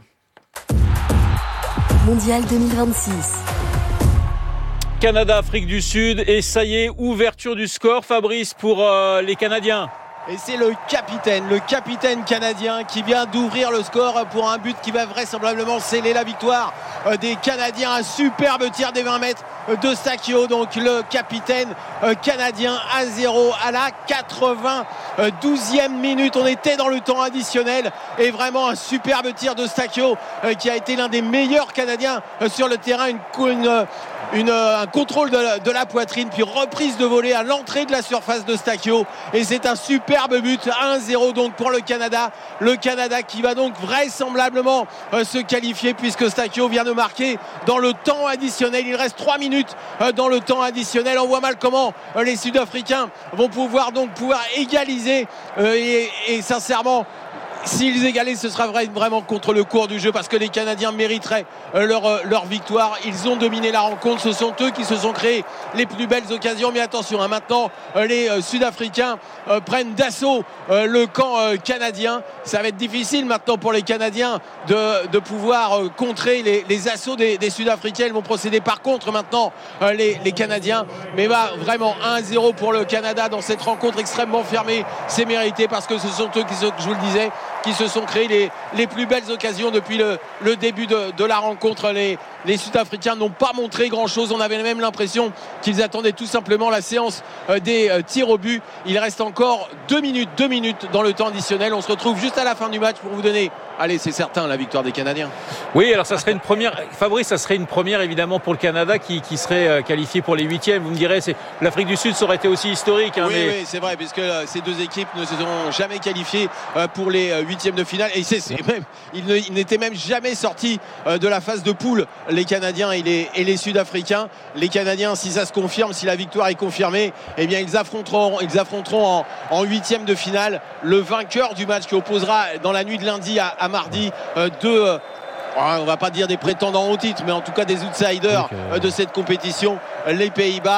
Mondial deux mille vingt-six. Canada, Afrique du Sud, et ça y est, ouverture du score, Fabrice, pour euh, les Canadiens. Et c'est le capitaine, le capitaine canadien qui vient d'ouvrir le score pour un but qui va vraisemblablement sceller la victoire des Canadiens. Un superbe tir des vingt mètres de Stachio, donc le capitaine canadien, un zéro à la quatre-vingt-douzième minute. On était dans le temps additionnel et vraiment un superbe tir de Stachio qui a été l'un des meilleurs Canadiens sur le terrain. Une, une, une, un contrôle de la, de la poitrine, puis reprise de volée à l'entrée de la surface de Stachio. Et c'est un super Superbe but, un zéro donc pour le Canada. Le Canada qui va donc vraisemblablement euh, se qualifier puisque Stachio vient de marquer dans le temps additionnel. Il reste trois minutes euh, dans le temps additionnel. On voit mal comment euh, les Sud-Africains vont pouvoir donc pouvoir égaliser euh, et, et sincèrement, s'ils égalisent, ce sera vraiment contre le cours du jeu parce que les Canadiens mériteraient leur, leur victoire. Ils ont dominé la rencontre. Ce sont eux qui se sont créés les plus belles occasions. Mais attention, hein, maintenant, les Sud-Africains euh, prennent d'assaut euh, le camp euh, canadien. Ça va être difficile maintenant pour les Canadiens de, de pouvoir euh, contrer les, les assauts des, des Sud-Africains. Ils vont procéder par contre maintenant euh, les, les Canadiens. Mais bah, vraiment un zéro pour le Canada dans cette rencontre extrêmement fermée. C'est mérité parce que ce sont eux qui, je vous le disais, qui se sont créés les, les plus belles occasions depuis le, le début de, de la rencontre. Les, les Sud-Africains n'ont pas montré grand-chose. On avait même l'impression qu'ils attendaient tout simplement la séance euh, des euh, tirs au but. Il reste encore deux minutes, deux minutes dans le temps additionnel. On se retrouve juste à la fin du match pour vous donner, allez, c'est certain, la victoire des Canadiens. Oui, alors ça serait une première, Fabrice, ça serait une première évidemment pour le Canada qui, qui serait qualifié pour les huitièmes. Vous me direz, c'est, l'Afrique du Sud, ça aurait été aussi historique. Hein, oui, mais... oui, c'est vrai, puisque euh, ces deux équipes ne se sont jamais qualifiées euh, pour les euh, huitièmes de finale. Et c'est, c'est même, ils, ne, ils n'étaient même jamais sortis euh, de la phase de poule, les Canadiens et les, et les Sud-Africains. Les Canadiens, si ça se confirme, si la victoire est confirmée, eh bien ils affronteront, ils affronteront en, en huitième de finale le vainqueur du match qui opposera dans la nuit de lundi à, à mardi euh, deux. Euh, on va pas dire des prétendants au titre, mais en tout cas des outsiders okay. de cette compétition, les Pays-Bas.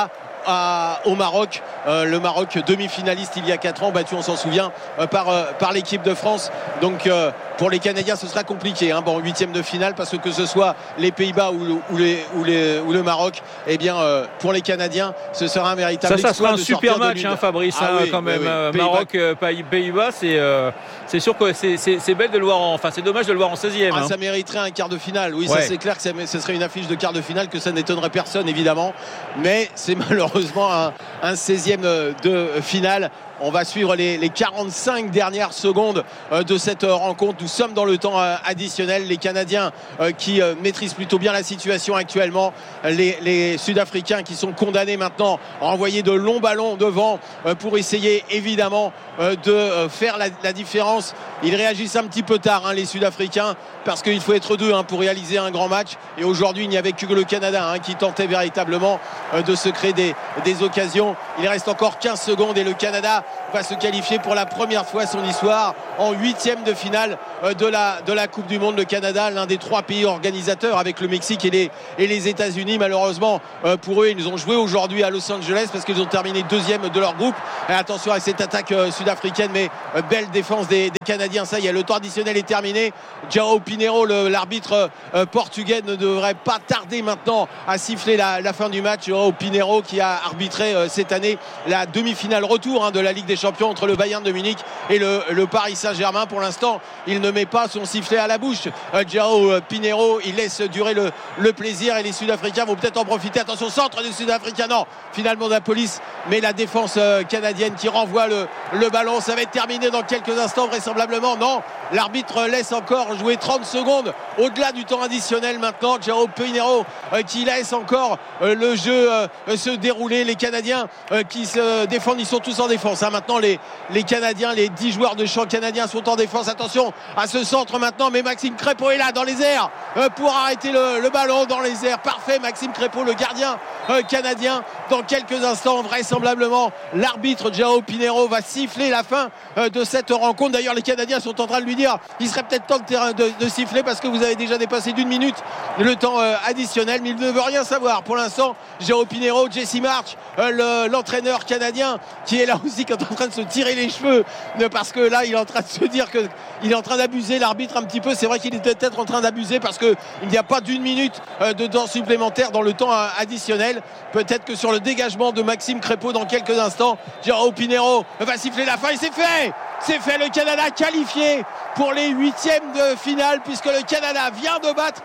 à, au Maroc. Euh, le Maroc demi-finaliste il y a quatre ans, battu, on s'en souvient, euh, par, euh, par l'équipe de France. Donc euh, pour les Canadiens, ce sera compliqué hein, bon, huitième de finale, parce que que ce soit les Pays-Bas ou, ou, les, ou, les, ou le Maroc, eh bien euh, pour les Canadiens, ce sera un véritable ça, ça exploit sera un de super match, hein, Fabrice, ah, hein, oui, quand même. Oui, oui. Maroc, euh, Pays-Bas, c'est, euh, c'est sûr que c'est, c'est, c'est belle de le voir en, enfin c'est dommage de le voir en seizième. Ah, hein. Ça mériterait un quart de finale. Oui, ouais. ça c'est clair que ça, ce serait une affiche de quart de finale, que ça n'étonnerait personne évidemment. Mais c'est malheureusement un, un seizième de finale. On va suivre les, les quarante-cinq dernières secondes euh, de cette euh, rencontre. Nous sommes dans le temps euh, additionnel. Les Canadiens euh, qui euh, maîtrisent plutôt bien la situation actuellement. Les, les Sud-Africains qui sont condamnés maintenant à envoyer de longs ballons devant euh, pour essayer évidemment euh, de euh, faire la, la différence. Ils réagissent un petit peu tard, hein, les Sud-Africains, parce qu'il faut être deux hein, pour réaliser un grand match. Et aujourd'hui, il n'y avait que le Canada hein, qui tentait véritablement euh, de se créer des, des occasions. Il reste encore quinze secondes et le Canada va se qualifier pour la première fois de son histoire en huitième de finale de la, de la Coupe du Monde. Le Canada, l'un des trois pays organisateurs avec le Mexique et les, et les États-Unis. Malheureusement pour eux, ils ont joué aujourd'hui à Los Angeles parce qu'ils ont terminé deuxième de leur groupe. Et attention à cette attaque sud-africaine, mais belle défense des, des Canadiens. Ça y est, le temps additionnel est terminé. João Pinheiro, le, l'arbitre portugais, ne devrait pas tarder maintenant à siffler la, la fin du match. João Pinheiro qui a arbitré cette année la demi-finale retour hein, de la Ligue des Champions entre le Bayern de Munich et le, le Paris Saint-Germain. Pour l'instant, il ne met pas son sifflet à la bouche. Euh, João Pinheiro, il laisse durer le, le plaisir et les Sud-Africains vont peut-être en profiter. Attention, centre des Sud-Africains. Non, finalement de la police, mais la défense euh, canadienne qui renvoie le, le ballon. Ça va être terminé dans quelques instants vraisemblablement. Non, l'arbitre laisse encore jouer trente secondes au-delà du temps additionnel maintenant. João Pinheiro euh, qui laisse encore euh, le jeu euh, se dérouler. Les Canadiens euh, qui se défendent, ils sont tous en défense. Hein. Maintenant, les, les Canadiens, les dix joueurs de champ canadiens sont en défense. Attention à ce centre maintenant, mais Maxime Crépeau est là dans les airs euh, pour arrêter le, le ballon dans les airs. Parfait, Maxime Crépeau, le gardien euh, canadien. Dans quelques instants, vraisemblablement, l'arbitre João Pinheiro va siffler la fin euh, de cette rencontre. D'ailleurs, les Canadiens sont en train de lui dire il serait peut-être temps de, terrain, de, de siffler parce que vous avez déjà dépassé d'une minute le temps euh, additionnel, mais il ne veut rien savoir. Pour l'instant, João Pinheiro, Jesse March, euh, le, l'entraîneur canadien, qui est là aussi qui est en train de se tirer les cheveux parce que là il est en train de se dire que il est en train d'abuser l'arbitre un petit peu. C'est vrai qu'il est peut-être en train d'abuser parce qu'il n'y a pas d'une minute de temps supplémentaire dans le temps additionnel. Peut-être que sur le dégagement de Maxime Crépeau dans quelques instants, João Pinheiro va siffler la fin et c'est fait. C'est fait, le Canada qualifié pour les huitièmes de finale puisque le Canada vient de battre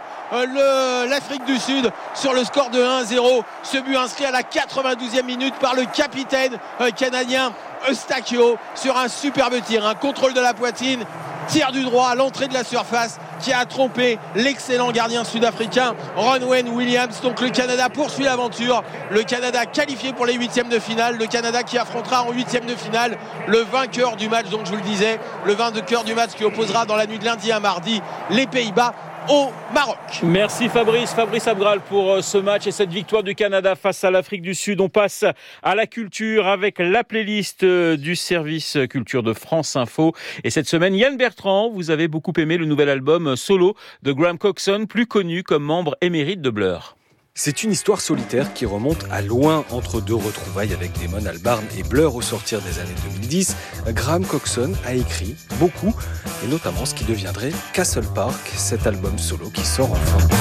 le, l'Afrique du Sud sur le score de un à zéro. Ce but inscrit à la quatre-vingt-douzième minute par le capitaine canadien Eustáquio sur un superbe tir, un contrôle de la poitrine, tir du droit à l'entrée de la surface qui a trompé l'excellent gardien sud-africain Ronwen Williams. Donc le Canada poursuit l'aventure, le Canada qualifié pour les huitièmes de finale, le Canada qui affrontera en huitièmes de finale le vainqueur du match, donc je vous le disais, le vainqueur du match qui opposera dans la nuit de lundi à mardi les Pays-Bas au Maroc. Merci Fabrice, Fabrice Abgral pour ce match et cette victoire du Canada face à l'Afrique du Sud. On passe à la culture avec la playlist du service culture de France Info. Et cette semaine, Yann Bertrand, vous avez beaucoup aimé le nouvel album solo de Graham Coxon, plus connu comme membre émérite de Blur. C'est une histoire solitaire qui remonte à loin entre deux retrouvailles avec Damon Albarn et Blur au sortir des années deux mille dix. Graham Coxon a écrit beaucoup, et notamment ce qui deviendrait Castle Park, cet album solo qui sort enfin.